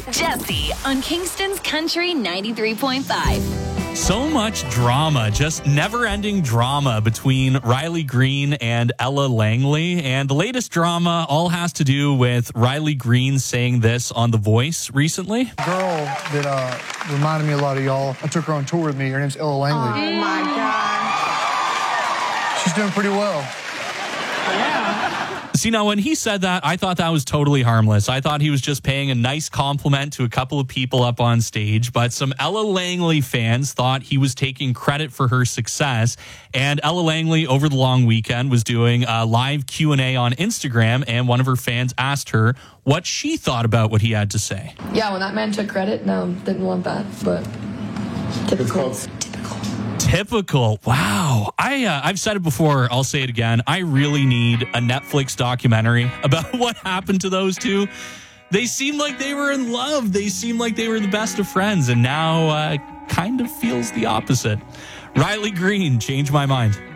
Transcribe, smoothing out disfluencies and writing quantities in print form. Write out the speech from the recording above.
Jesse on Kingston's Country 93.5. So much drama, just never-ending drama between Riley Green and Ella Langley. And the latest drama all has to do with Riley Green saying this on The Voice recently. Girl that reminded me a lot of y'all. I took her on tour with me. Her name's Ella Langley. Oh, my God. She's doing pretty well. Yeah. See, now, when he said that, I thought that was totally harmless. I thought he was just paying a nice compliment to a couple of people up on stage, but some Ella Langley fans thought he was taking credit for her success. And Ella Langley, over the long weekend, was doing a live Q&A on Instagram, and one of her fans asked her what she thought about what he had to say. Yeah, when that man took credit, no, didn't want that, but typical. Typical. Wow. I've said it before. I'll say it again. I really need a Netflix documentary about what happened to those two. They seemed like they were in love. They seemed like they were the best of friends. And now kind of feels the opposite. Riley Green, changed my mind.